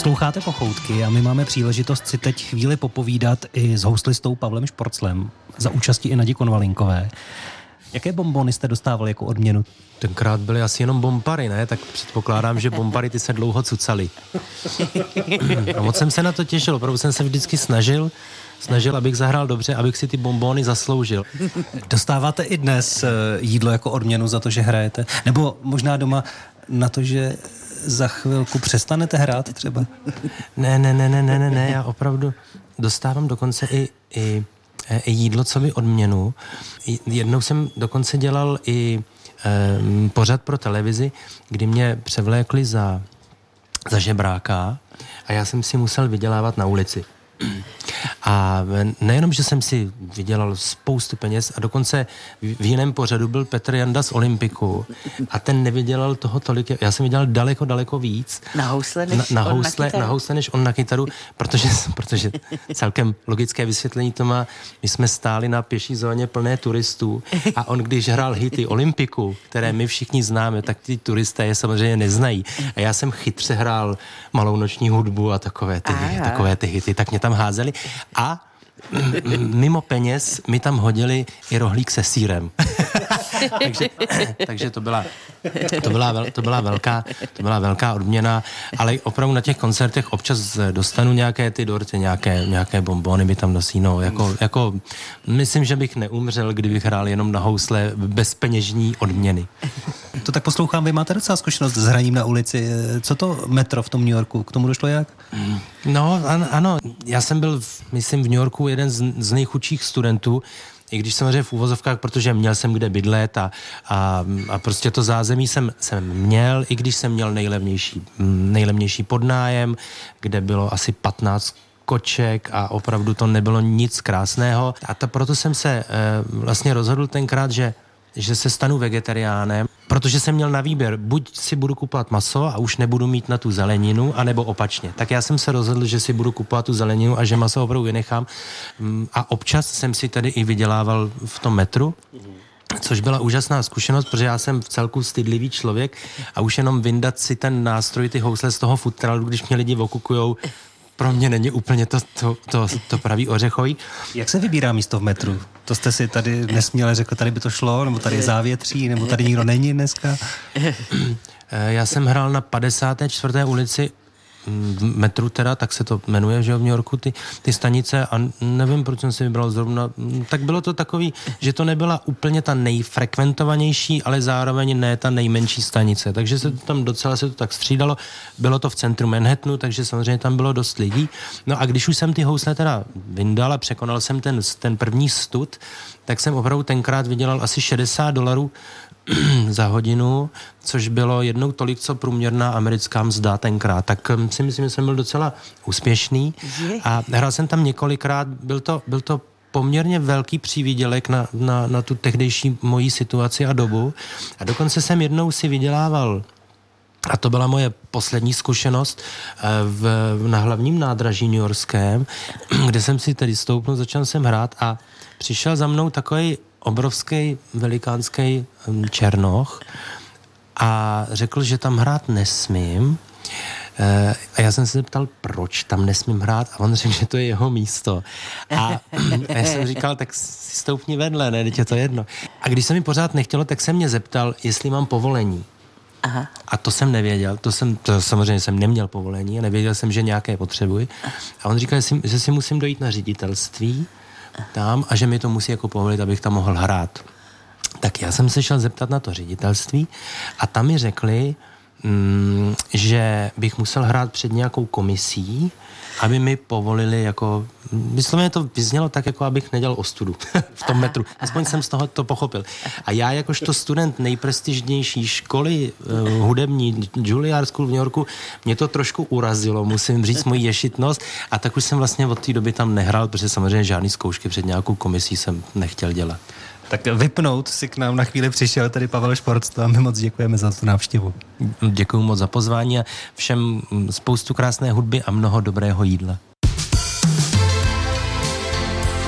Posloucháte Pochoutky a my máme příležitost si teď chvíli popovídat i s houslistou Pavlem Šporclem za účasti i Nadi Konvalinkové. Jaké bonbony jste dostávali jako odměnu? Tenkrát byly asi jenom bombary, ne? Tak předpokládám, že bombary ty se dlouho cucaly. A moc jsem se na to těšil, opravdu jsem se vždycky snažil, abych zahrál dobře, abych si ty bonbony zasloužil. Dostáváte i dnes jídlo jako odměnu za to, že hrajete? Nebo možná doma na to, že za chvilku přestanete hrát třeba? Ne, já opravdu dostávám dokonce i jídlo, co by odměnu. Jednou jsem dokonce dělal i pořad pro televizi, kdy mě převlékli za žebráka a já jsem si musel vydělávat na ulici. A nejenom, že jsem si vydělal spoustu peněz a dokonce v jiném pořadu byl Petr Janda z Olympiku a ten nevydělal toho tolik, já jsem vydělal daleko víc. Na housle než on na kytaru, protože celkem logické vysvětlení to má, my jsme stáli na pěší zóně plné turistů a on, když hrál hity Olympiku, které my všichni známe, tak ty turisté je samozřejmě neznají. A já jsem chytře hrál Malou noční hudbu a takové ty hity, tak mě tam házeli a mimo peněz mi tam hodili i rohlík se sýrem. takže to byla velká odměna, ale opravdu na těch koncertech občas dostanu nějaké ty dorty, nějaké bonbony mi tam nosí, no, jako myslím, že bych neumřel, kdybych hrál jenom na housle bez peněžní odměny. To tak poslouchám, vy máte docela zkušenost s hraním na ulici. Co to metro v tom New Yorku? K tomu došlo jak? No, ano. Já jsem byl, myslím, v New Yorku jeden z nejchudších studentů, i když samozřejmě v uvozovkách, protože měl jsem kde bydlet a prostě to zázemí jsem měl, i když jsem měl nejlevnější podnájem, kde bylo asi 15 koček a opravdu to nebylo nic krásného. A proto jsem se vlastně rozhodl tenkrát, že se stanu vegetariánem, protože jsem měl na výběr, buď si budu kupovat maso a už nebudu mít na tu zeleninu, anebo opačně. Tak já jsem se rozhodl, že si budu kupovat tu zeleninu a že maso opravdu vynechám. A občas jsem si tady i vydělával v tom metru, což byla úžasná zkušenost, protože já jsem v celku stydlivý člověk a už jenom vyndat si ten nástroj, ty housle z toho futralu, když mě lidi okukujou, pro mě není úplně to pravý ořechový. Jak se vybírá místo v metru? To jste si tady nesměle řekl, tady by to šlo, nebo tady je závětří, nebo tady nikdo není dneska? Já jsem hrál na 54. ulici v metru teda, tak se to jmenuje, že v New Yorku, ty stanice a nevím, proč jsem si vybral zrovna, tak bylo to takový, že to nebyla úplně ta nejfrekventovanější, ale zároveň ne ta nejmenší stanice, takže se to tam docela se to tak střídalo, bylo to v centru Manhattanu, takže samozřejmě tam bylo dost lidí, no a když už jsem ty housle teda vyndal a překonal jsem ten první stud, tak jsem opravdu tenkrát vydělal asi $60 za hodinu, což bylo jednou tolik, co průměrná americká mzda tenkrát. Tak si myslím, že jsem byl docela úspěšný a hrál jsem tam několikrát, byl to poměrně velký přívydělek na tu tehdejší moji situaci a dobu. A dokonce jsem jednou si vydělával, a to byla moje poslední zkušenost na hlavním nádraží newyorském, kde jsem si tedy stoupnul, začal jsem hrát a přišel za mnou takový obrovský, velikánský černoch a řekl, že tam hrát nesmím. A já jsem se zeptal, proč tam nesmím hrát a on řekl, že to je jeho místo. A já jsem říkal, tak si stoupni vedle, ne, teď je to jedno. A když se mi pořád nechtělo, tak se mě zeptal, jestli mám povolení. Aha. A to jsem nevěděl, to samozřejmě jsem neměl povolení a nevěděl jsem, že nějaké potřebuji. A on říkal, že si musím dojít na ředitelství tam a že mi to musí jako povolit, abych tam mohl hrát. Tak já jsem se šel zeptat na to ředitelství a tam mi řekli, že bych musel hrát před nějakou komisí, aby mi povolili jako, vysloveně to vyznělo tak, jako abych nedělal ostudu v tom metru. Aspoň jsem z toho to pochopil. A já jakožto student nejprestižnější školy hudební Juilliard School v New Yorku, mě to trošku urazilo, musím říct moji ješitnost a tak už jsem vlastně od té doby tam nehrál, protože samozřejmě žádný zkoušky před nějakou komisí jsem nechtěl dělat. Tak vypnout si k nám na chvíli přišel tady Pavel Šporcl a my moc děkujeme za tu návštěvu. Děkuju moc za pozvání a všem spoustu krásné hudby a mnoho dobrého jídla.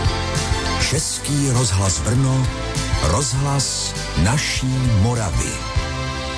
Český rozhlas Brno, rozhlas naší Moravy.